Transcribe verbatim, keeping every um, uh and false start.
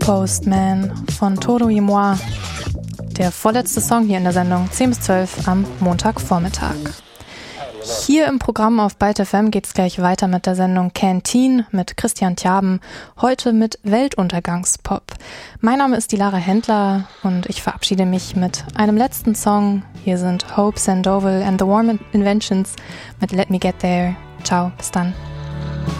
Postman von Todo y Moi. Der vorletzte Song hier in der Sendung zehn bis zwölf am Montagvormittag. Hier im Programm auf Byte F M geht es gleich weiter mit der Sendung Canteen mit Christian Tjaben, heute mit Weltuntergangspop. Mein Name ist die Lara Händler und ich verabschiede mich mit einem letzten Song. Hier sind Hope Sandoval and the Warm Inventions mit Let Me Get There. Ciao, bis dann.